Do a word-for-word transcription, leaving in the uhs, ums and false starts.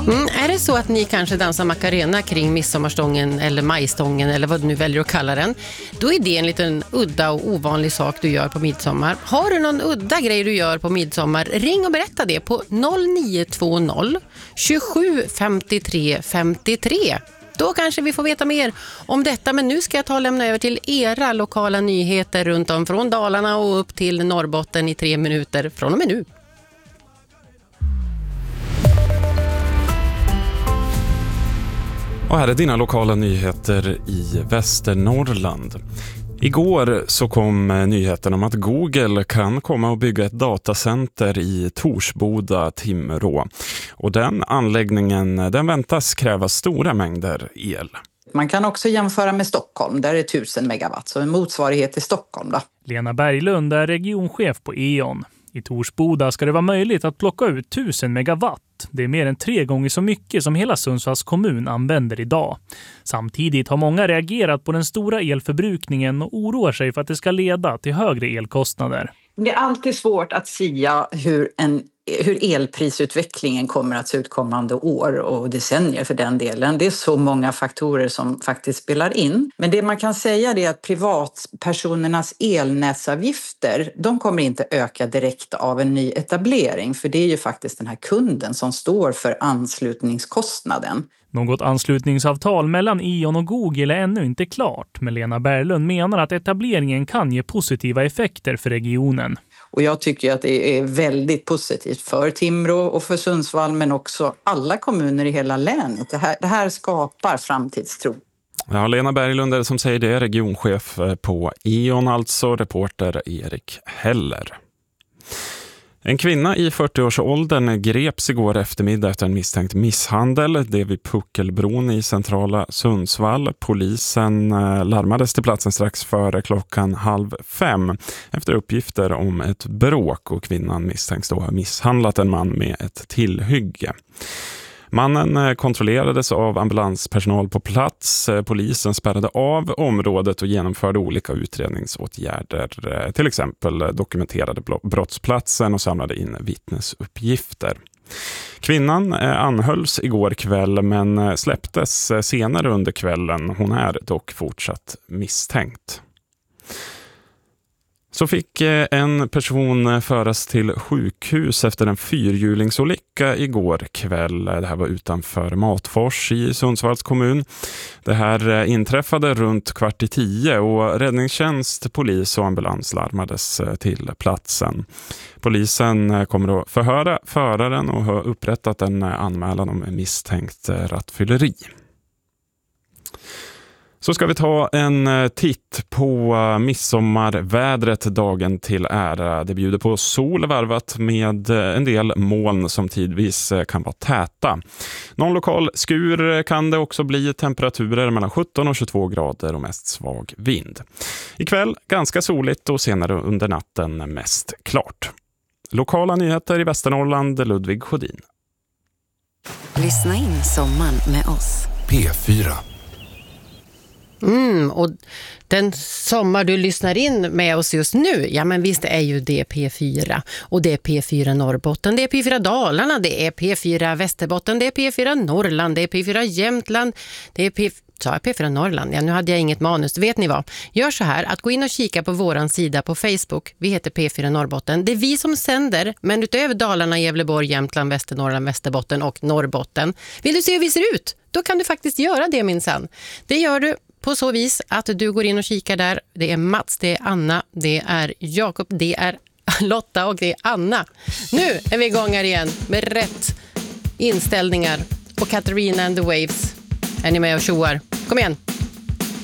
Mm, är det så att ni kanske dansar Macarena kring midsommarstången eller majstången eller vad du nu väljer att kalla den, då är det en liten udda och ovanlig sak du gör på midsommar. Har du någon udda grej du gör på midsommar, ring och berätta det på noll nio två noll tjugosju femtiotre femtiotre. Då kanske vi får veta mer om detta, men nu ska jag ta och lämna över till era lokala nyheter runt om från Dalarna och upp till Norrbotten i tre minuter från och med nu. Och här är dina lokala nyheter i Västernorrland. Igår så kom nyheten om att Google kan komma och bygga ett datacenter i Torsboda, Timrå. Och den anläggningen den väntas kräva stora mängder el. Man kan också jämföra med Stockholm, där är tusen megawatt, så en motsvarighet i Stockholm då. Lena Berglund är regionchef på E O N. I Torsboda ska det vara möjligt att plocka ut tusen megawatt. Det är mer än tre gånger så mycket som hela Sundsvalls kommun använder idag. Samtidigt har många reagerat på den stora elförbrukningen och oroar sig för att det ska leda till högre elkostnader. Det är alltid svårt att sia hur, en, hur elprisutvecklingen kommer att se ut kommande år och decennier för den delen. Det är så många faktorer som faktiskt spelar in. Men det man kan säga är att privatpersonernas elnätsavgifter, de kommer inte öka direkt av en ny etablering. För det är ju faktiskt den här kunden som står för anslutningskostnaden. Något anslutningsavtal mellan E O N och Google är ännu inte klart, men Lena Berglund menar att etableringen kan ge positiva effekter för regionen. Och jag tycker att det är väldigt positivt för Timrå och för Sundsvall, men också alla kommuner i hela länet. Det här, det här skapar framtidstro. Ja, Lena Berglund är det som säger det, regionchef på E O N, alltså reporter Erik Heller. En kvinna i fyrtioårsåldern greps igår eftermiddag efter en misstänkt misshandel. Det vid Puckelbron i centrala Sundsvall. Polisen larmades till platsen strax före klockan halv fem efter uppgifter om ett bråk, och kvinnan misstänks då ha misshandlat en man med ett tillhygge. Mannen kontrollerades av ambulanspersonal på plats. Polisen spärrade av området och genomförde olika utredningsåtgärder. Till exempel dokumenterade brottsplatsen och samlade in vittnesuppgifter. Kvinnan anhölls igår kväll men släpptes senare under kvällen. Hon är dock fortsatt misstänkt. Så fick en person föras till sjukhus efter en fyrhjulingsolycka igår kväll. Det här var utanför Matfors i Sundsvalls kommun. Det här inträffade runt kvart i tio och räddningstjänst, polis och ambulans larmades till platsen. Polisen kommer att förhöra föraren och har upprättat en anmälan om misstänkt rattfylleri. Så ska vi ta en titt på midsommarvädret dagen till ära. Det bjuder på sol varvat med en del moln som tidvis kan vara täta. Någon lokal skur kan det också bli, temperaturer mellan sjutton och tjugotvå grader och mest svag vind. Ikväll ganska soligt och senare under natten mest klart. Lokala nyheter i Västernorrland, Ludvig Sjödin. Lyssna in sommaren med oss. P fyra. Mm, och den sommar du lyssnar in med oss just nu, ja men visst är ju det P fyra. Och det är P fyra Norrbotten, det är P fyra Dalarna, det är P fyra Västerbotten, det är P fyra Norrland, det är P fyra Jämtland, det är P fyra... sa jag P fyra Norrland? Ja, nu hade jag inget manus. Vet ni vad? Gör så här, att gå in och kika på våran sida på Facebook. Vi heter P fyra Norrbotten. Det är vi som sänder, men utöver Dalarna, Gävleborg, Jämtland, Västernorrland, Västerbotten och Norrbotten. Vill du se hur vi ser ut? Då kan du faktiskt göra det, minsann. Det gör du på så vis att du går in och kikar där. Det är Mats, det är Anna, det är Jakob, det är Lotta och det är Anna. Nu är vi igång här igen med rätt inställningar på Katarina and the Waves. Är ni med och tjoar? Kom igen!